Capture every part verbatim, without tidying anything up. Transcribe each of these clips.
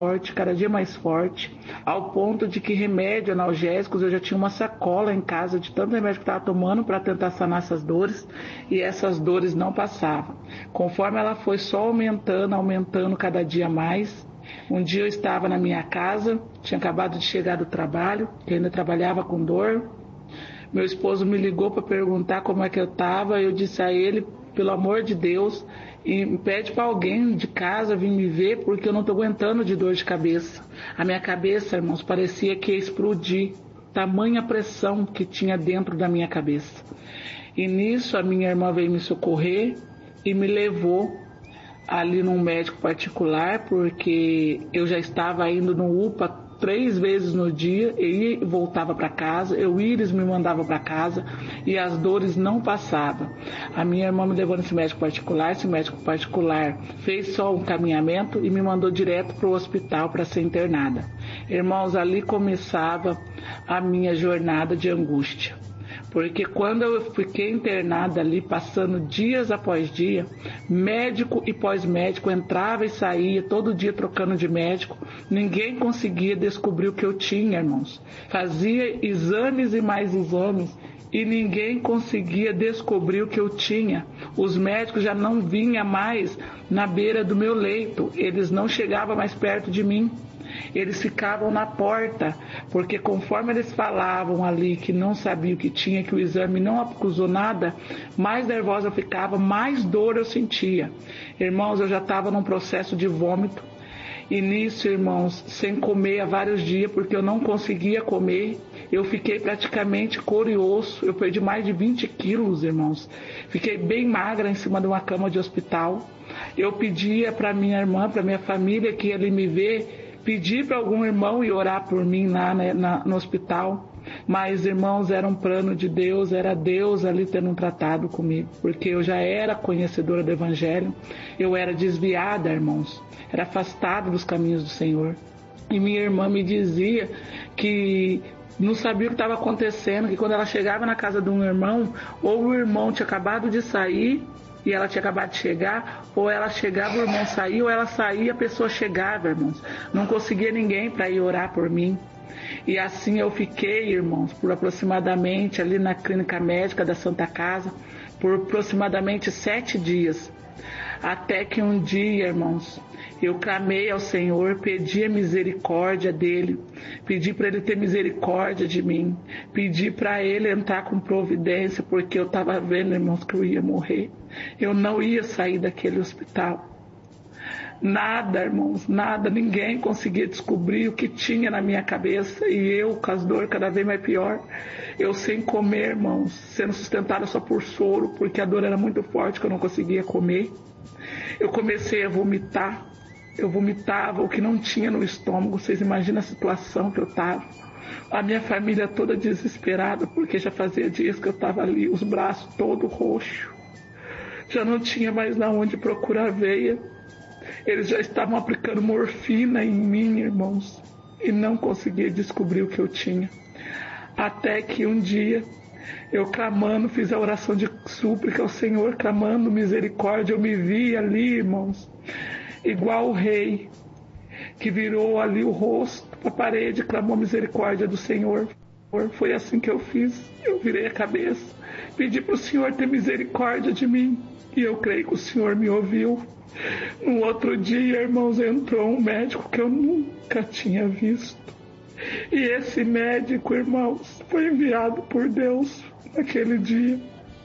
forte, cada dia mais forte, ao ponto de que remédio, analgésicos, eu já tinha uma sacola em casa de tanto remédio que estava tomando para tentar sanar essas dores, e essas dores não passavam. Conforme ela foi só aumentando, aumentando cada dia mais, um dia eu estava na minha casa, tinha acabado de chegar do trabalho, eu ainda trabalhava com dor. Meu esposo me ligou para perguntar como é que eu estava, eu disse a ele, pelo amor de Deus, e pede para alguém de casa vir me ver, porque eu não estou aguentando de dor de cabeça. A minha cabeça, irmãos, parecia que ia explodir, tamanha pressão que tinha dentro da minha cabeça. E nisso a minha irmã veio me socorrer e me levou ali num médico particular, porque eu já estava indo no U P A três vezes no dia, eu ia e voltava para casa, eu Íris me mandava para casa e as dores não passavam. A minha irmã me levou nesse médico particular, esse médico particular fez só um encaminhamento e me mandou direto para o hospital para ser internada. Irmãos, ali começava a minha jornada de angústia. Porque quando eu fiquei internada ali, passando dias após dia, médico e pós-médico entrava e saía, todo dia trocando de médico, ninguém conseguia descobrir o que eu tinha, irmãos. Fazia exames e mais exames e ninguém conseguia descobrir o que eu tinha. Os médicos já não vinham mais na beira do meu leito, eles não chegavam mais perto de mim. Eles ficavam na porta, porque conforme eles falavam ali que não sabia o que tinha, que o exame não acusou nada, mais nervosa eu ficava, mais dor eu sentia. Irmãos, eu já estava num processo de vômito, e nisso, irmãos, sem comer há vários dias, porque eu não conseguia comer. Eu fiquei praticamente couro e osso, eu perdi mais de vinte quilos, irmãos. Fiquei bem magra em cima de uma cama de hospital. Eu pedia para minha irmã, para minha família que ia ali me ver, pedi para algum irmão ir orar por mim lá, né, na, no hospital, mas, irmãos, era um plano de Deus, era Deus ali tendo um tratado comigo, porque eu já era conhecedora do Evangelho, eu era desviada, irmãos, era afastada dos caminhos do Senhor, e minha irmã me dizia que não sabia o que estava acontecendo, que quando ela chegava na casa de um irmão, ou o irmão tinha acabado de sair, e ela tinha acabado de chegar, ou ela chegava, o irmão saía, ou ela saía, a pessoa chegava, irmãos. Não conseguia ninguém para ir orar por mim. E assim eu fiquei, irmãos, por aproximadamente, ali na clínica médica da Santa Casa, por aproximadamente sete dias. Até que um dia, irmãos, eu clamei ao Senhor, pedi a misericórdia dEle, pedi para Ele ter misericórdia de mim, pedi para Ele entrar com providência, porque eu estava vendo, irmãos, que eu ia morrer. Eu não ia sair daquele hospital. Nada, irmãos, nada, ninguém conseguia descobrir o que tinha na minha cabeça, e eu com as dores cada vez mais pior, eu sem comer, irmãos, sendo sustentada só por soro, porque a dor era muito forte, que eu não conseguia comer. Eu comecei a vomitar, eu vomitava o que não tinha no estômago, vocês imaginam a situação que eu estava. A minha família toda desesperada, porque já fazia dias que eu estava ali, os braços todos roxos, já não tinha mais na onde procurar veia. Eles já estavam aplicando morfina em mim, irmãos, e não conseguia descobrir o que eu tinha. Até que um dia, eu clamando, fiz a oração de súplica ao Senhor, clamando misericórdia, eu me vi ali, irmãos, igual o rei, que virou ali o rosto para a parede, clamou misericórdia do Senhor. Foi assim que eu fiz, eu virei a cabeça, pedi para o Senhor ter misericórdia de mim, e eu creio que o Senhor me ouviu. No outro dia, irmãos, entrou um médico que eu nunca tinha visto. E esse médico, irmãos, foi enviado por Deus naquele dia.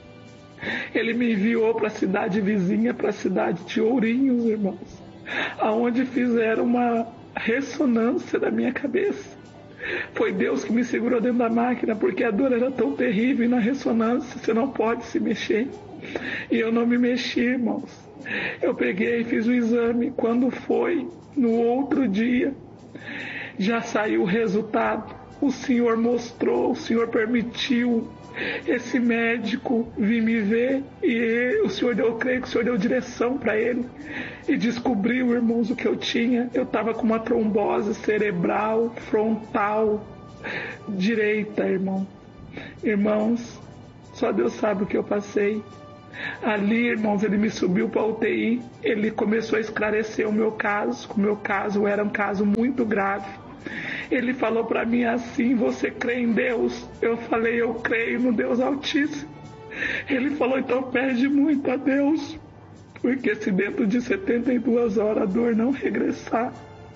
Ele me enviou para a cidade vizinha, para a cidade de Ourinhos, irmãos, aonde fizeram uma ressonância da minha cabeça. Foi Deus que me segurou dentro da máquina, porque a dor era tão terrível, e na ressonância você não pode se mexer. E eu não me mexi, irmãos. Eu peguei e fiz o exame. Quando foi no outro dia, já saiu o resultado. O Senhor mostrou, o Senhor permitiu esse médico vir me ver, e o Senhor deu, eu creio que o Senhor deu direção para ele, e descobriu, irmãos, o que eu tinha. Eu estava com uma trombose cerebral frontal direita, irmão. Irmãos, só Deus sabe o que eu passei. Ali, irmãos, ele me subiu para a U T I, ele começou a esclarecer o meu caso. O meu caso era um caso muito grave. Ele falou para mim assim: você crê em Deus? Eu falei: eu creio no Deus Altíssimo. Ele falou: então pede muito a Deus, porque se dentro de setenta e duas horas a dor não regressar,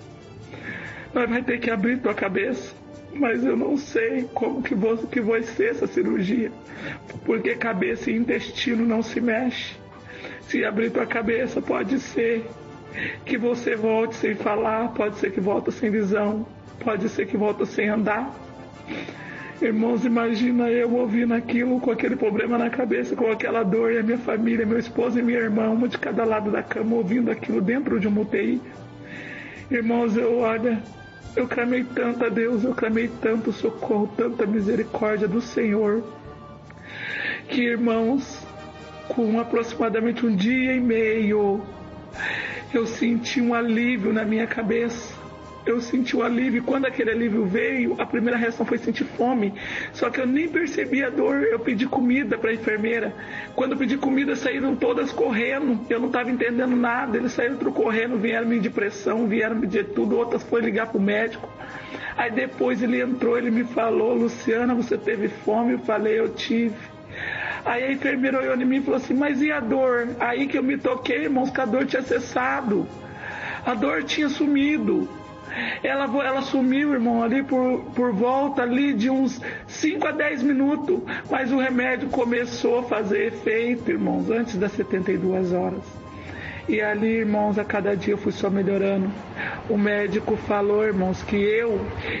nós vai ter que abrir tua cabeça. Mas eu não sei como que, vou, que vai ser essa cirurgia, porque cabeça e intestino não se mexe. Se abrir tua cabeça, pode ser que você volte sem falar, pode ser que volte sem visão, pode ser que volte sem andar. Irmãos, imagina eu ouvindo aquilo, com aquele problema na cabeça, com aquela dor, e a minha família, meu esposo e minha irmã, uma de cada lado da cama, ouvindo aquilo dentro de uma U T I. Irmãos, eu olha, eu clamei tanto a Deus, eu clamei tanto socorro, tanta misericórdia do Senhor, que, irmãos, com aproximadamente um dia e meio, eu senti um alívio na minha cabeça. Eu senti o alívio. Quando aquele alívio veio, a primeira reação foi sentir fome. Só que eu nem percebi a dor. Eu pedi comida para a enfermeira. Quando eu pedi comida, saíram todas correndo. Eu não estava entendendo nada. Eles saíram tudo correndo, vieram me de pressão, vieram me de tudo. Outras foram ligar para o médico. Aí depois ele entrou, ele me falou: Luciana, você teve fome? Eu falei: eu tive. Aí a enfermeira olhou em mim e falou assim: mas e a dor? Aí que eu me toquei, irmãos, que a dor tinha cessado. A dor tinha sumido. Ela, ela sumiu, irmão, ali por, por volta ali de uns cinco a dez minutos, mas o remédio começou a fazer efeito, irmãos, antes das setenta e duas horas. E ali, irmãos, a cada dia eu fui só melhorando. O médico falou, irmãos, que eu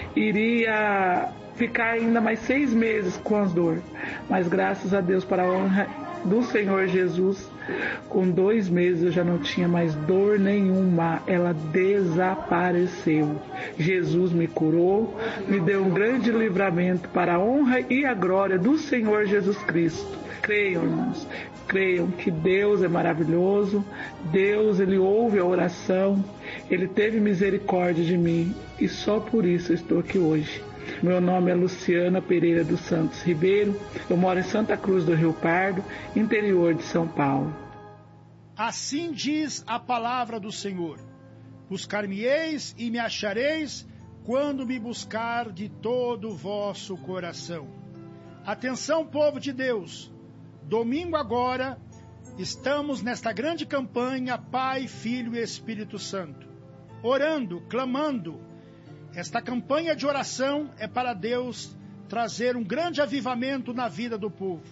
iria ficar ainda mais seis meses com as dores, mas graças a Deus, para a honra do Senhor Jesus, com dois meses eu já não tinha mais dor nenhuma, ela desapareceu. Jesus me curou, me deu um grande livramento para a honra e a glória do Senhor Jesus Cristo. Creiam, irmãos, creiam que Deus é maravilhoso, Deus, Ele ouve a oração, Ele teve misericórdia de mim e só por isso eu estou aqui hoje. Meu nome é Luciana Pereira dos Santos Ribeiro, eu moro em Santa Cruz do Rio Pardo, interior de São Paulo. Assim diz a palavra do Senhor: buscar-me-eis e me achareis quando me buscar de todo o vosso coração. Atenção, povo de Deus, domingo agora estamos nesta grande campanha Pai, Filho e Espírito Santo, orando, clamando. Esta campanha de oração é para Deus trazer um grande avivamento na vida do povo.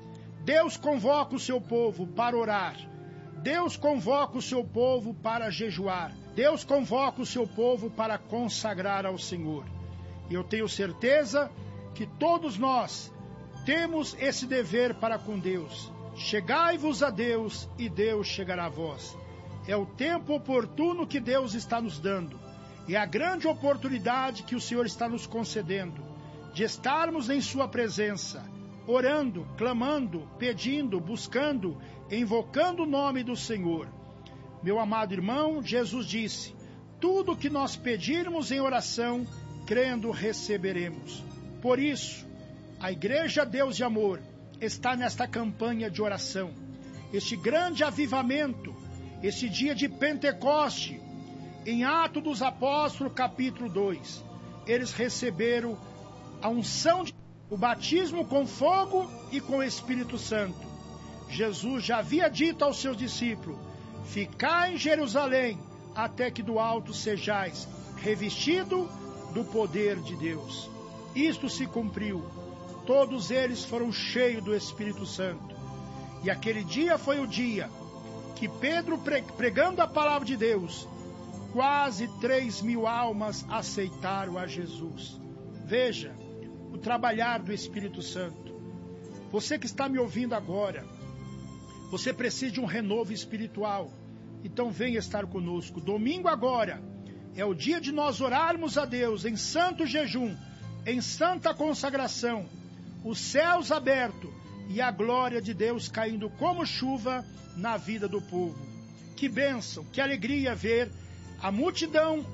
Deus convoca o seu povo para orar. Deus convoca o seu povo para jejuar. Deus convoca o seu povo para consagrar ao Senhor. E eu tenho certeza que todos nós temos esse dever para com Deus. Chegai-vos a Deus e Deus chegará a vós. É o tempo oportuno que Deus está nos dando. É a grande oportunidade que o Senhor está nos concedendo, de estarmos em sua presença, orando, clamando, pedindo, buscando, invocando o nome do Senhor. Meu amado irmão, Jesus disse: tudo que nós pedirmos em oração, crendo, receberemos. Por isso, a Igreja Deus de Amor está nesta campanha de oração, este grande avivamento, este dia de Pentecoste. Em Atos dos Apóstolos, capítulo dois, eles receberam a unção, de, o batismo com fogo e com o Espírito Santo. Jesus já havia dito aos seus discípulos: ficai em Jerusalém, até que do alto sejais revestido do poder de Deus. Isto se cumpriu. Todos eles foram cheios do Espírito Santo. E aquele dia foi o dia que Pedro, pregando a palavra de Deus, quase três mil almas aceitaram a Jesus. Veja o trabalhar do Espírito Santo. Você que está me ouvindo agora, você precisa de um renovo espiritual. Então venha estar conosco. Domingo agora é o dia de nós orarmos a Deus em santo jejum, em santa consagração, os céus abertos e a glória de Deus caindo como chuva na vida do povo. Que bênção, que alegria ver a multidão,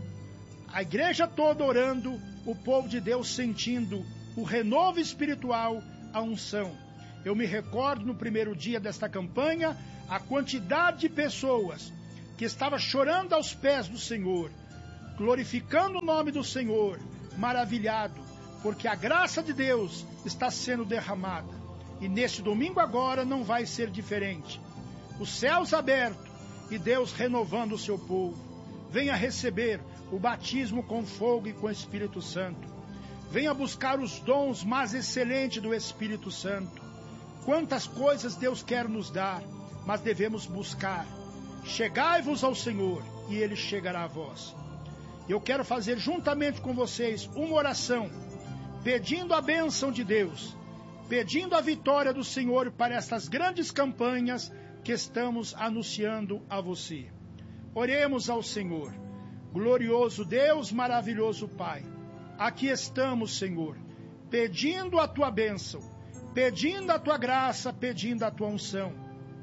a igreja toda orando, o povo de Deus sentindo o renovo espiritual, a unção. Eu me recordo no primeiro dia desta campanha, a quantidade de pessoas que estava chorando aos pés do Senhor, glorificando o nome do Senhor, maravilhado, porque a graça de Deus está sendo derramada. E neste domingo agora não vai ser diferente. Os céus abertos e Deus renovando o seu povo. Venha receber o batismo com fogo e com o Espírito Santo. Venha buscar os dons mais excelentes do Espírito Santo. Quantas coisas Deus quer nos dar, mas devemos buscar. Chegai-vos ao Senhor e Ele chegará a vós. Eu quero fazer juntamente com vocês uma oração, pedindo a bênção de Deus, pedindo a vitória do Senhor para estas grandes campanhas que estamos anunciando a você. Oremos ao Senhor. Glorioso Deus, maravilhoso Pai, aqui estamos, Senhor, pedindo a Tua bênção, pedindo a Tua graça, pedindo a Tua unção,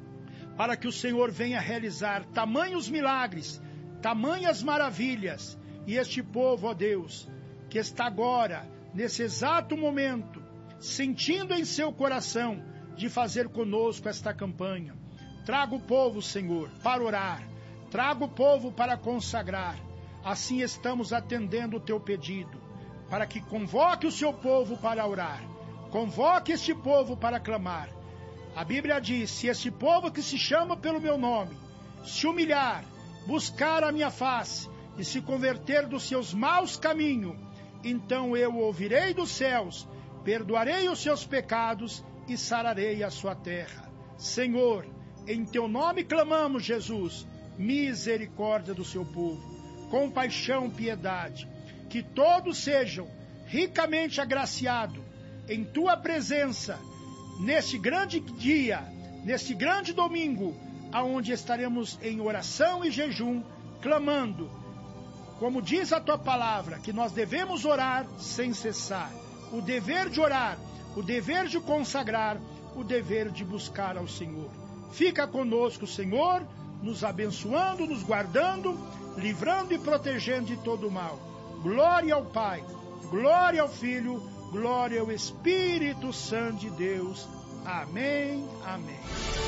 para que o Senhor venha realizar tamanhos milagres, tamanhas maravilhas, e este povo, ó Deus, que está agora, nesse exato momento, sentindo em seu coração de fazer conosco esta campanha. Traga o povo, Senhor, para orar, traga o povo para consagrar. Assim estamos atendendo o teu pedido, para que convoque o seu povo para orar, convoque este povo para clamar. A Bíblia diz: se este povo que se chama pelo meu nome se humilhar, buscar a minha face e se converter dos seus maus caminhos, então eu ouvirei dos céus, perdoarei os seus pecados e sararei a sua terra. Senhor, em teu nome clamamos, Jesus, misericórdia do seu povo, compaixão, piedade, que todos sejam ricamente agraciados em tua presença, neste grande dia, neste grande domingo, aonde estaremos em oração e jejum, clamando, como diz a tua palavra, que nós devemos orar sem cessar. O dever de orar, o dever de consagrar, o dever de buscar ao Senhor. Fica conosco, Senhor, nos abençoando, nos guardando, livrando e protegendo de todo o mal. Glória ao Pai, glória ao Filho, glória ao Espírito Santo de Deus. Amém, amém.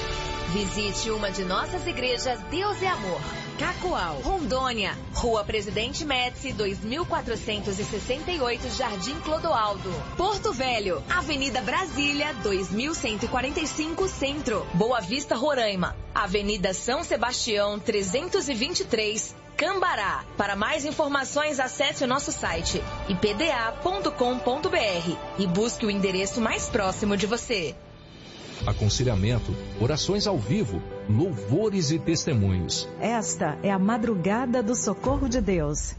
Visite uma de nossas igrejas Deus é Amor. Cacoal, Rondônia, Rua Presidente Médici, dois mil quatrocentos e sessenta e oito, Jardim Clodoaldo. Porto Velho, Avenida Brasília, dois mil cento e quarenta e cinco, Centro. Boa Vista, Roraima, Avenida São Sebastião, trezentos e vinte e três, Cambará. Para mais informações, acesse o nosso site i p d a ponto com ponto b r e busque o endereço mais próximo de você. Aconselhamento, orações ao vivo, louvores e testemunhos. Esta é a madrugada do socorro de Deus.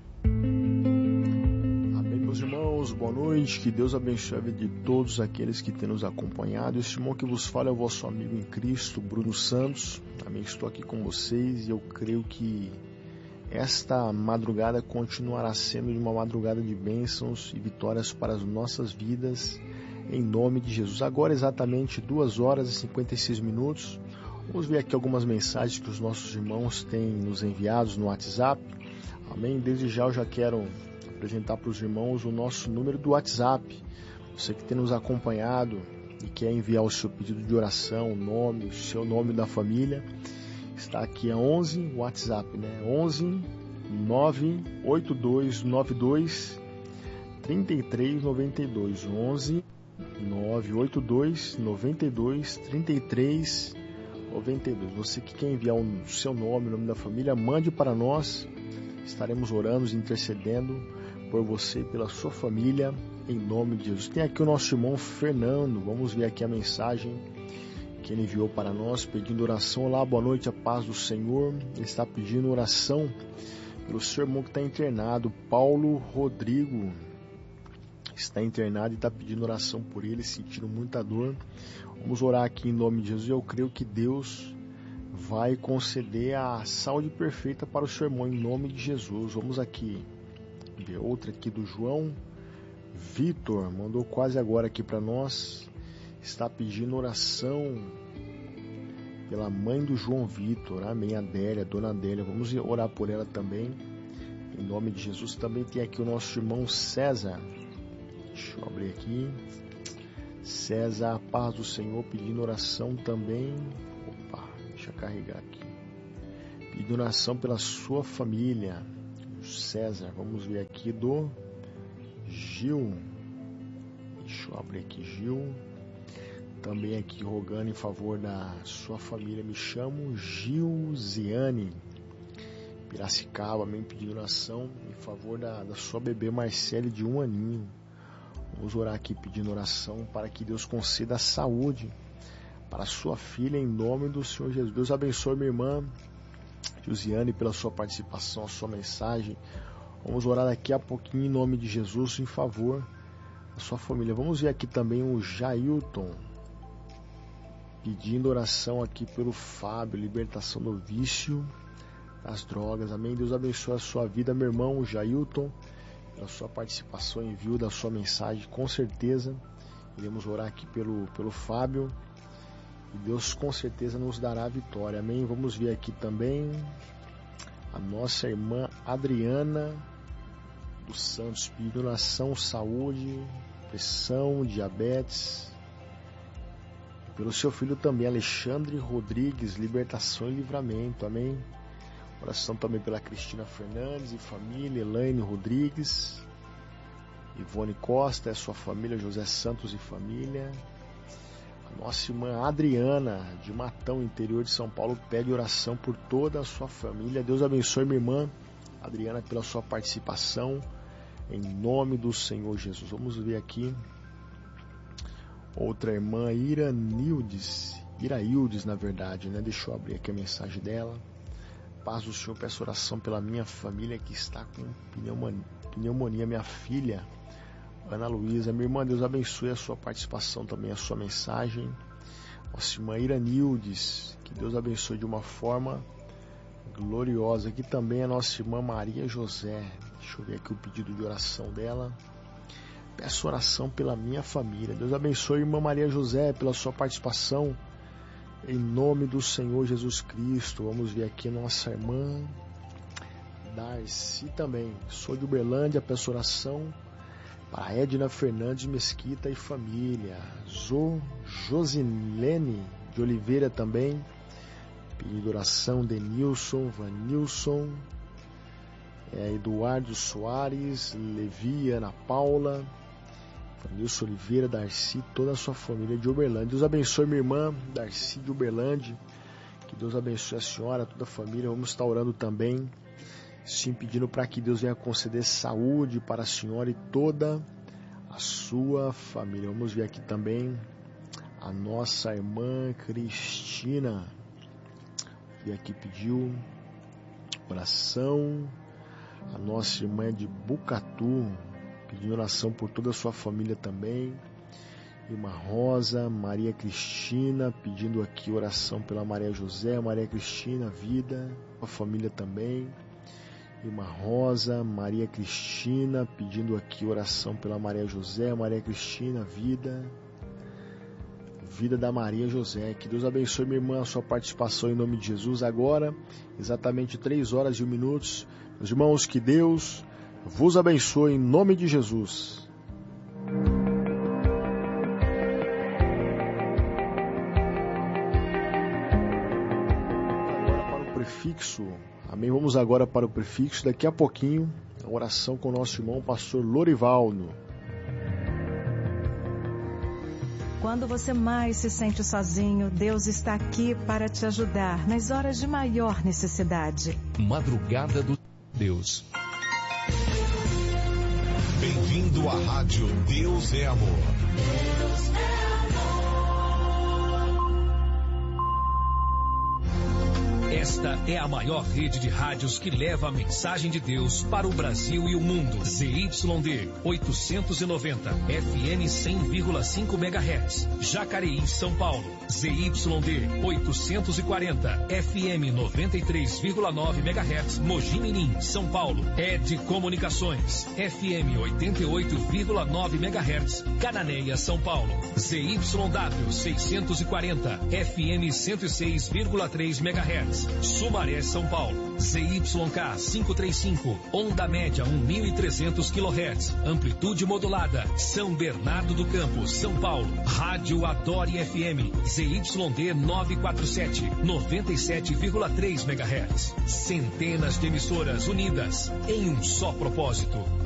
Amém, meus irmãos, boa noite, que Deus abençoe a vida de todos aqueles que têm nos acompanhado. Este irmão que vos fala é o vosso amigo em Cristo, Bruno Santos. Amém, estou aqui com vocês e eu creio que esta madrugada continuará sendo uma madrugada de bênçãos e vitórias para as nossas vidas, em nome de Jesus. Agora exatamente duas horas e cinquenta e seis minutos. Vamos ver aqui algumas mensagens que os nossos irmãos têm nos enviados no WhatsApp. Amém? Desde já eu já quero apresentar para os irmãos o nosso número do WhatsApp. Você que tem nos acompanhado e quer enviar o seu pedido de oração, o nome, o seu nome da família, está aqui a onze, o WhatsApp, né? onze nove oito dois nove dois três três nove dois. onze nove oito dois nove dois três três nove dois. Você que quer enviar o seu nome, o nome da família, mande para nós. Estaremos orando, intercedendo por você e pela sua família, em nome de Jesus. Tem aqui o nosso irmão Fernando. Vamos ver aqui a mensagem que ele enviou para nós, pedindo oração. Olá, boa noite, a paz do Senhor. Ele está pedindo oração pelo seu irmão que está internado, Paulo Rodrigo. Está internado e está pedindo oração por ele, sentindo muita dor. Vamos orar aqui em nome de Jesus. Eu creio que Deus vai conceder a saúde perfeita para o seu irmão, em nome de Jesus. Vamos aqui ver outra aqui do João Vitor, mandou quase agora aqui para nós. Está pedindo oração pela mãe do João Vitor, amém, Adélia, dona Adélia. Vamos orar por ela também, em nome de Jesus. Também tem aqui o nosso irmão César. Deixa eu abrir aqui. César, a paz do Senhor, pedindo oração também. Opa, deixa eu carregar aqui. Pedindo oração pela sua família. César, vamos ver aqui do Gil. Deixa eu abrir aqui, Gil. Também aqui rogando em favor da sua família. Me chamo Gilziane. Piracicaba, também pedindo oração em favor da, da sua bebê Marcele, de um aninho. Vamos orar aqui pedindo oração para que Deus conceda saúde para a sua filha em nome do Senhor Jesus. Deus abençoe minha irmã Josiane pela sua participação, a sua mensagem. Vamos orar daqui a pouquinho em nome de Jesus em favor da sua família. Vamos ver aqui também o Jailton pedindo oração aqui pelo Fábio, libertação do vício das drogas. Amém. Deus abençoe a sua vida, meu irmão Jailton, pela sua participação, envio da sua mensagem. Com certeza iremos orar aqui pelo, pelo Fábio e Deus com certeza nos dará a vitória. Amém. Vamos ver aqui também a nossa irmã Adriana dos Santos pedindo oração, saúde, pressão, diabetes. E pelo seu filho também, Alexandre Rodrigues, libertação e livramento. Amém. Oração também pela Cristina Fernandes e família, Elaine Rodrigues, Ivone Costa, a sua família, José Santos e família. A nossa irmã Adriana, de Matão, interior de São Paulo, pede oração por toda a sua família. Deus abençoe minha irmã Adriana pela sua participação, em nome do Senhor Jesus. Vamos ver aqui outra irmã, Iranildes, Iraildes na verdade, né? Deixa eu abrir aqui a mensagem dela. Paz do Senhor, peço oração pela minha família que está com pneumonia, pneumonia minha filha Ana Luísa. Minha irmã, Deus abençoe a sua participação também, a sua mensagem. Nossa irmã Iranildes, que Deus abençoe de uma forma gloriosa. Aqui também a nossa irmã Maria José. Deixa eu ver aqui o pedido de oração dela. Peço oração pela minha família. Deus abençoe, irmã Maria José, pela sua participação, em nome do Senhor Jesus Cristo. Vamos ver aqui a nossa irmã Darcy também. Sou de Uberlândia, peço oração para Edna Fernandes Mesquita e família. Zo Josilene de Oliveira também pedindo oração. Denilson, Vanilson, é, Eduardo Soares, Levi, Ana Paula, Vanilson Oliveira, Darcy, toda a sua família de Uberlândia. Deus abençoe minha irmã Darcy de Uberlândia. Que Deus abençoe a senhora, toda a família. Vamos estar orando também, sim, pedindo para que Deus venha conceder saúde para a senhora e toda a sua família. Vamos ver aqui também a nossa irmã Cristina, que aqui pediu oração. A nossa irmã de Bucatu pedindo oração por toda a sua família também. Irmã Rosa, Maria Cristina pedindo aqui oração pela Maria José, Maria Cristina, vida, a família também. Irmã Rosa, Maria Cristina pedindo aqui oração pela Maria José, Maria Cristina, vida, vida da Maria José. Que Deus abençoe minha irmã, a sua participação em nome de Jesus. Agora, exatamente três horas e um minutos. Meus irmãos, que Deus vos abençoe em nome de Jesus. Agora para o prefixo. Amém. Vamos agora para o prefixo. Daqui a pouquinho, a oração com o nosso irmão pastor Lorivaldo. Quando você mais se sente sozinho, Deus está aqui para te ajudar nas horas de maior necessidade. Madrugada do Deus. Bem-vindo à rádio Deus é Amor. Deus é Esta é a maior rede de rádios que leva a mensagem de Deus para o Brasil e o mundo. Z Y D oitocentos e noventa, F M cem vírgula cinco megahertz. Jacareí, São Paulo. Z Y D oitocentos e quarenta, F M noventa e três vírgula nove megahertz. Mogi Mirim, São Paulo. Ed Comunicações, F M oitenta e oito vírgula nove megahertz. Cananéia, São Paulo. Z Y W seiscentos e quarenta, F M cento e seis vírgula três megahertz. Sumaré, São Paulo. Z Y K quinhentos e trinta e cinco, onda média um mil e trezentos quilohertz, amplitude modulada, São Bernardo do Campo, São Paulo. Rádio Adore F M, Z Y D novecentos e quarenta e sete, noventa e sete vírgula três megahertz. Centenas de emissoras unidas em um só propósito.